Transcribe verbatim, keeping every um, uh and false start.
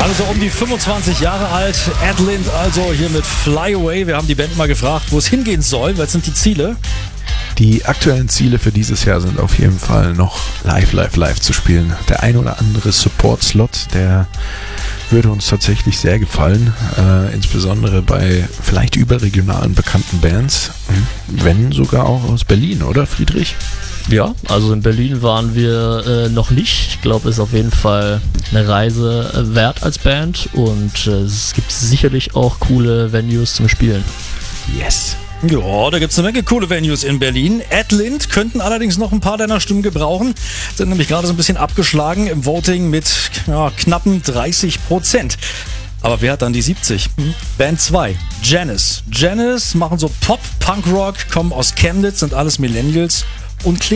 Also um die fünfundzwanzig Jahre alt, Adlind also hier mit Fly Away. Wir haben die Band mal gefragt, wo es hingehen soll. Was sind die Ziele? Die aktuellen Ziele für dieses Jahr sind auf jeden Fall noch live, live, live zu spielen. Der ein oder andere Support-Slot, der würde uns tatsächlich sehr gefallen, äh, insbesondere bei vielleicht überregionalen bekannten Bands, wenn sogar auch aus Berlin, oder Friedrich? Ja, also in Berlin waren wir äh, noch nicht. Ich glaube, es ist auf jeden Fall eine Reise äh, wert als Band und äh, es gibt sicherlich auch coole Venues zum Spielen. Yes! Ja, da gibt es eine Menge coole Venues in Berlin. Adlind könnten allerdings noch ein paar deiner Stimmen gebrauchen. Sind nämlich gerade so ein bisschen abgeschlagen im Voting mit ja, knappen dreißig Prozent. Aber wer hat dann die siebzig? Hm? Band zwei, Janis. Janis machen so Pop, Punk-Rock, kommen aus Chemnitz, sind alles Millennials und